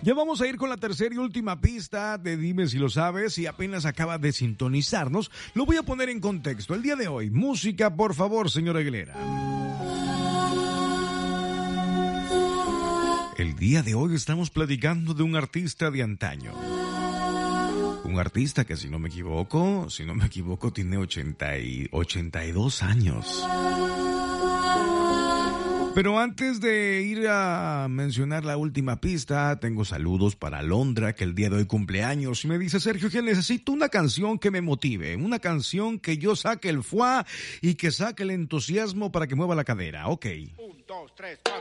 Ya vamos a ir con la tercera y última pista de Dime si lo sabes. Y apenas acaba de sintonizarnos, lo voy a poner en contexto. El día de hoy, música, por favor, señora Aguilera. El día de hoy estamos platicando de un artista de antaño. Un artista que, si no me equivoco, tiene 82 años. Pero antes de ir a mencionar la última pista, tengo saludos para Alondra, que el día de hoy cumpleaños. Y me dice, Sergio, que necesito una canción que me motive, una canción que yo saque el fuá y que saque el entusiasmo para que mueva la cadera. Ok. 1, 2, 3, 4.